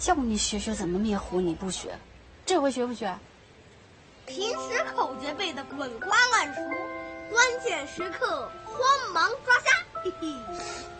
叫你学学怎么灭狐，你不学，这回学不学？ 平时口诀背得滚瓜烂熟，关键时刻慌忙抓瞎，嘿嘿。